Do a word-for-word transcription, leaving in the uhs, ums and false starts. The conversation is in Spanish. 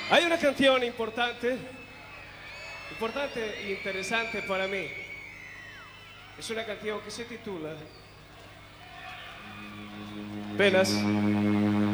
Hay una canción importante, importante e interesante para mí. Es una canción que se titula Penas